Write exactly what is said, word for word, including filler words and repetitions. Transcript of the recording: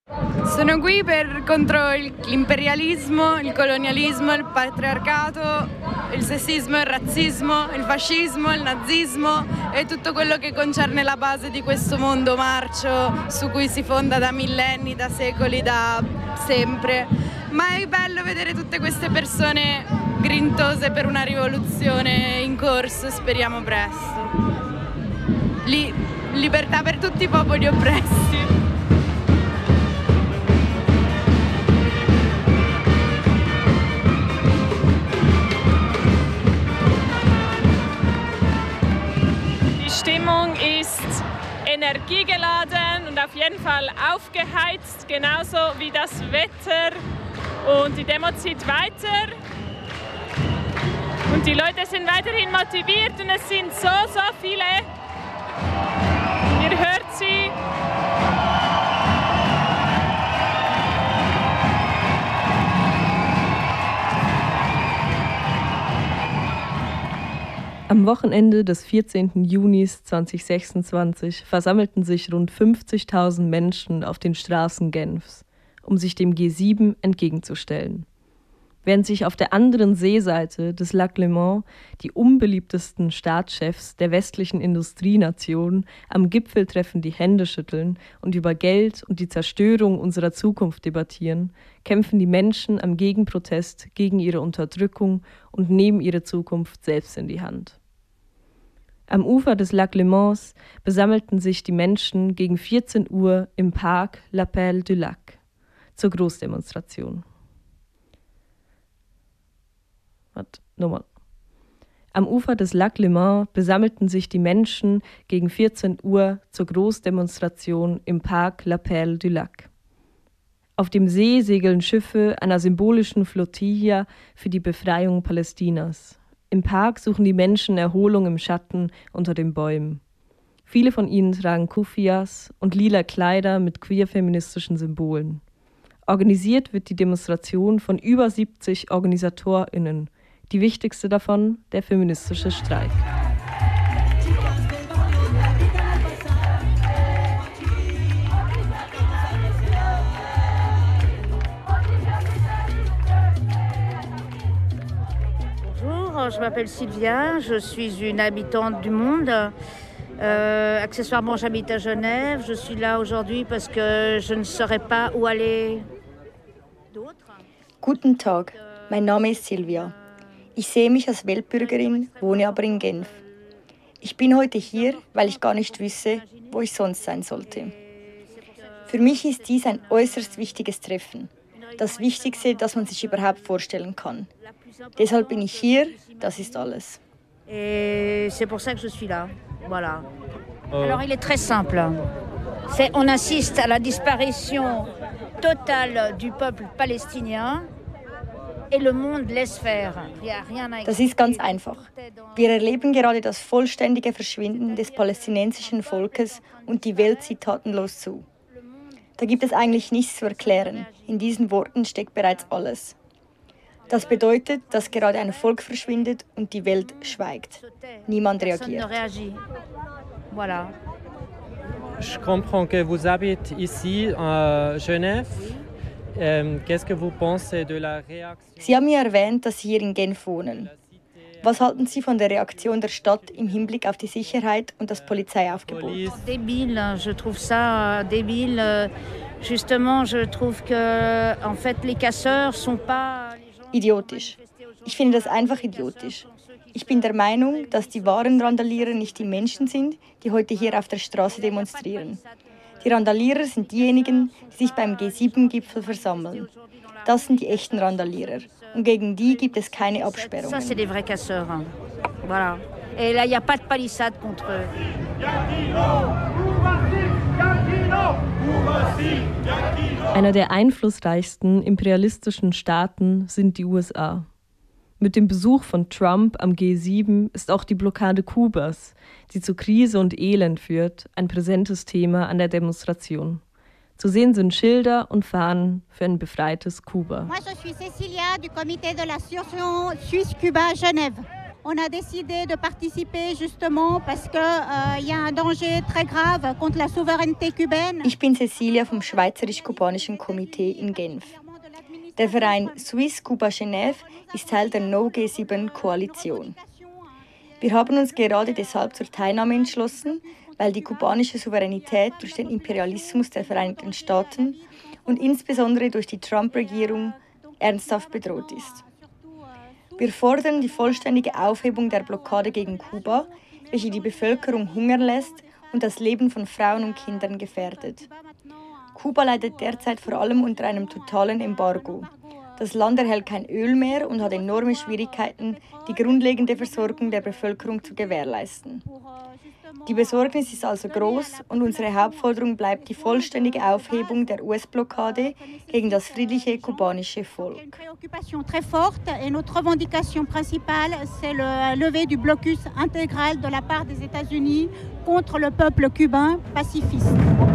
Sono qui per contro il- l'imperialismo, il colonialismo, il patriarcato, il sessismo, il razzismo, il fascismo, il nazismo e tutto quello che concerne la base di questo mondo marcio su cui si fonda da millenni, da secoli, da sempre. Ma è bello vedere tutte queste persone grintose per una rivoluzione in corso, speriamo presto. Li- libertà per tutti i popoli oppressi. Die Stimmung ist energiegeladen und auf jeden Fall aufgeheizt, genauso wie das Wetter. Und die Demo zieht weiter. Und die Leute sind weiterhin motiviert und es sind so, so viele. Ihr hört sie. Am Wochenende des vierzehnten Juni zweitausendsechsundzwanzig versammelten sich rund fünfzigtausend Menschen auf den Straßen Genfs, um sich dem G sieben entgegenzustellen. Während sich auf der anderen Seeseite des Lac Léman die unbeliebtesten Staatschefs der westlichen Industrienation am Gipfeltreffen die Hände schütteln und über Geld und die Zerstörung unserer Zukunft debattieren, kämpfen die Menschen am Gegenprotest gegen ihre Unterdrückung und nehmen ihre Zukunft selbst in die Hand. Am Ufer des Lac Léman besammelten sich die Menschen gegen vierzehn Uhr im Parc L'Appel du Lac zur Großdemonstration. Warte, nochmal. Am Ufer des Lac Léman besammelten sich die Menschen gegen vierzehn Uhr zur Großdemonstration im Parc L'Appel du Lac. Auf dem See segeln Schiffe einer symbolischen Flottilla für die Befreiung Palästinas. Im Park suchen die Menschen Erholung im Schatten unter den Bäumen. Viele von ihnen tragen Kufias und lila Kleider mit queer-feministischen Symbolen. Organisiert wird die Demonstration von über siebzig OrganisatorInnen. Die wichtigste davon der feministische Streik. Bonjour, je m'appelle Sylvia, je suis une habitante du monde. Euh, accessoirement, j'habite à Genève. Je suis là aujourd'hui parce que je ne saurais pas où aller d'autre. Guten Tag, mein Name ist Silvia. Ich sehe mich als Weltbürgerin, wohne aber in Genf. Ich bin heute hier, weil ich gar nicht wüsste, wo ich sonst sein sollte. Für mich ist dies ein äußerst wichtiges Treffen. Das Wichtigste, das man sich überhaupt vorstellen kann. Deshalb bin ich hier, das ist alles. Et c'est pour ça que je suis là. Voilà. Alors il est très simple. C'est, on assiste à la disparition totale du peuple palestinien et le monde laisse faire. Il y a rien à Das ist ganz einfach. Wir erleben gerade das vollständige Verschwinden des palästinensischen Volkes und die Welt sieht tatenlos zu. Da gibt es eigentlich nichts zu erklären. In diesen Worten steckt bereits alles. Das bedeutet, dass gerade ein Volk verschwindet und die Welt schweigt. Niemand reagiert. Voilà. Je comprends que vous habitez ici à Genève. Euh, Qu'est-ce que vous pensez de la réaction? Sie haben ja erwähnt, dass Sie hier in Genf wohnen. Was halten Sie von der Reaktion der Stadt im Hinblick auf die Sicherheit und das Polizeiaufgebot? Débile, je trouve ça débile. Justement, je trouve que en fait les casseurs sont pas Idiotisch. Ich finde das einfach idiotisch. Ich bin der Meinung, dass die wahren Randalierer nicht die Menschen sind, die heute hier auf der Straße demonstrieren. Die Randalierer sind diejenigen, die sich beim G sieben Gipfel versammeln. Das sind die echten Randalierer. Und gegen die gibt es keine Absperrungen. Ça, c'est des vrais casseurs. Voilà. Et là, il n'y a pas de palissade contre eux. Einer der einflussreichsten imperialistischen Staaten sind die U S A. Mit dem Besuch von Trump am G sieben ist auch die Blockade Kubas, die zu Krise und Elend führt, ein präsentes Thema an der Demonstration. Zu sehen sind Schilder und Fahnen für ein befreites Kuba. Moi, je suis Cécilia du Comité de l'Association Suisse-Cuba Genève. On a décidé de participer justement parce qu'il euh, y a un danger très grave contre la souveraineté cubaine. Ich bin Cecilia vom Schweizerisch-Kubanischen Komitee in Genf. Der Verein Suisse Cuba Genève ist Teil der No G sieben Koalition. Wir haben uns gerade deshalb zur Teilnahme entschlossen, weil die kubanische Souveränität durch den Imperialismus der Vereinigten Staaten und insbesondere durch die Trump-Regierung ernsthaft bedroht ist. Wir fordern die vollständige Aufhebung der Blockade gegen Kuba, welche die Bevölkerung hungern lässt und das Leben von Frauen und Kindern gefährdet. Kuba leidet derzeit vor allem unter einem totalen Embargo. Das Land erhält kein Öl mehr und hat enorme Schwierigkeiten, die grundlegende Versorgung der Bevölkerung zu gewährleisten. Die Besorgnis ist also groß und unsere Hauptforderung bleibt die vollständige Aufhebung der U S-Blockade gegen das friedliche kubanische Volk. Une préoccupation très forte et notre revendication principale, c'est le lever du blocus intégral de la part des États-Unis contre le peuple cubain pacifiste.